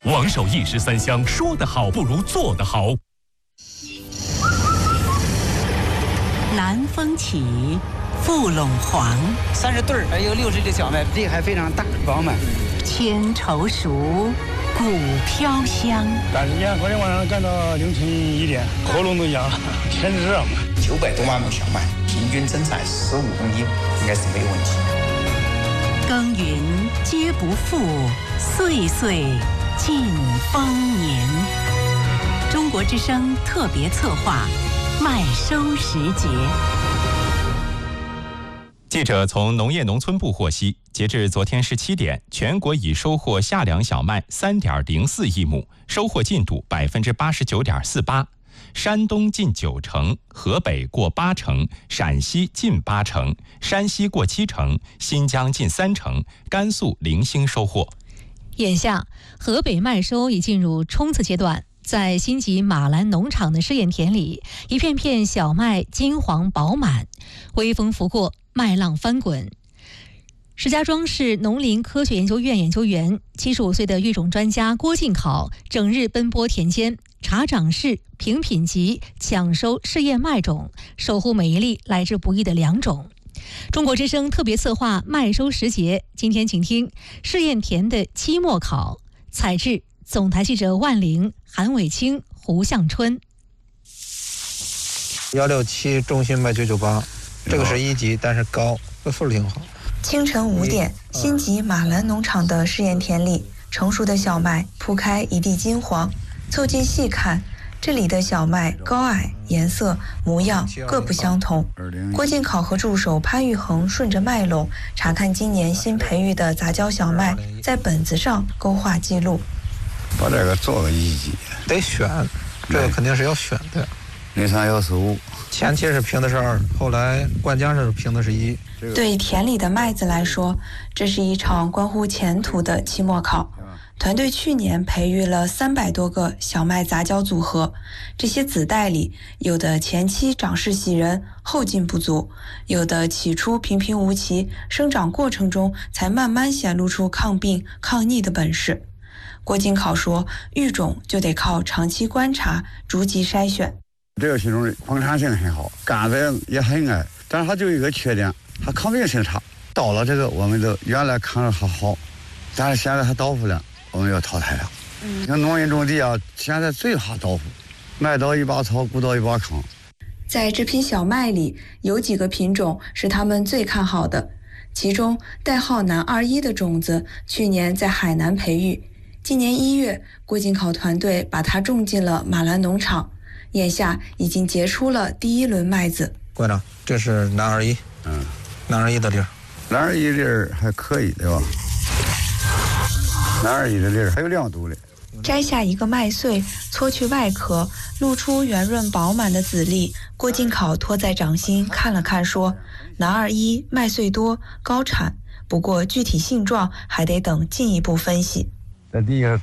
王守一时三香，说得好不如做得好。 南风起，富陇黄 ，30对儿，还有60的小麦，这还非常大饱满。 千愁熟，谷飘香。 赶时间，昨天晚上干到凌晨1点，喉咙都痒了，天热嘛。 900多万亩小麦，平均增产15公斤，应该是没有问题。 耕耘皆不负，岁岁尽丰年。中国之声特别策划，麦收时节。 记者从农业农村部获悉，截至昨天17点，全国已收获夏粮小麦3.04亿亩，收获进度89.48%。山东近90%，河北过80%，陕西近80%，山西过70%，新疆近30%，甘肃零星收获。 眼下，河北麦收已进入冲刺阶段。在新集马兰农场的试验田里，一片片小麦金黄饱满，微风拂过，麦浪翻滚。石家庄市农林科学研究院研究员、75岁的育种专家郭进考整日奔波田间，查长势、评品级，抢收试验麦种，守护每一粒来之不易的良种。中国之声特别策划麦收时节，今天请听试验田的期末考，采制总台记者万玲、韩伟清、胡向春。 167中心麦998，这个是1级，但是高，这素质挺好。 清晨5点，新集马兰农场的试验田里，成熟的小麦铺开一地金黄。凑近细看，这里的小麦高矮、颜色、模样各不相同。郭进考和助手潘玉恒顺着麦垄查看今年新培育的杂交小麦，在本子上勾画记录。 把这个做个1级， 得选，这个肯定是要选的。 0315， 前期是评的是2，后来灌浆是评的是1。 对田里的麦子来说，这是一场关乎前途的期末考。团队去年培育了300多个小麦杂交组合，这些子代里，有的前期长势喜人，后劲不足；有的起初平平无奇，生长过程中才慢慢显露出抗病、抗逆的本事。郭进考说，育种就得靠长期观察，逐级筛选。 这个品种丰产性很好，杆子也很矮，但是它就有一个缺点，它抗病性差。到了这个，我们都原来看着还好，但是现在还倒伏了，我们要淘汰了。像农业种地啊，现在最怕倒伏，麦倒一把草，谷倒一把糠。 在这批小麦里，有几个品种是他们最看好的，其中代号南21的种子，去年在海南培育。今年1月，郭进考团队把它种进了马兰农场，眼下已经结出了第1轮麦子。 馆长，这是南21，南21的粒儿， 南21粒儿还可以，对吧？南21的粒儿还有亮度嘞。 摘下一个麦穗，搓去外壳，露出圆润饱满的籽粒。郭进考托在掌心看了看，说：“南21麦穗多，高产，不过具体性状还得等进一步分析。” 在第一个